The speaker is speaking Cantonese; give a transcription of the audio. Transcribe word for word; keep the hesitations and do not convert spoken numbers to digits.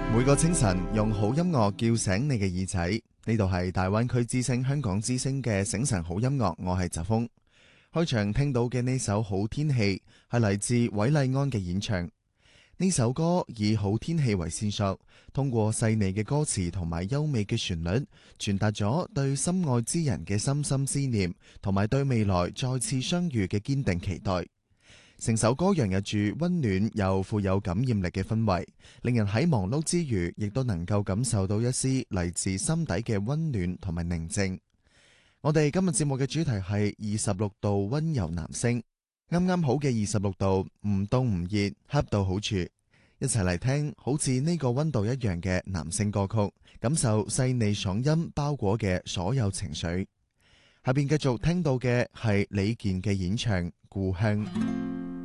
每個清晨用好音樂叫醒你嘅耳仔，呢度係大灣區之聲香港之聲嘅醒晨好音樂，我係澤峰。開場聽到嘅呢首好天氣係嚟自韋禮安嘅演唱。呢首歌以好天氣為線索，通過細膩嘅歌詞同埋優美嘅旋律，傳達咗對心愛之人嘅深深思念，同埋對未來再次相遇嘅堅定期待。成首歌洋溢住溫暖又富有感染力嘅氛圍，令人喺忙碌之餘，亦都能夠感受到一絲嚟自心底嘅溫暖同埋寧靜。我哋今日節目嘅主題係二十六度溫柔男聲，啱啱好嘅二十六度，唔凍唔熱，恰到好處。一齊嚟聽好似呢個溫度一樣嘅男聲歌曲，感受細膩爽音包裹嘅所有情緒。下邊繼續聽到嘅係李健嘅演唱《故鄉》。